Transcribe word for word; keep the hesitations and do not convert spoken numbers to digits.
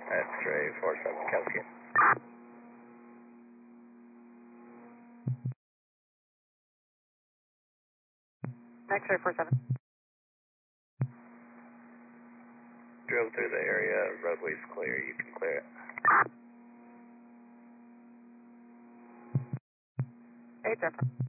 X-ray four seven Kowski. X-ray four seven. Drove through the area, roadway's clear, you can clear it. Eight different.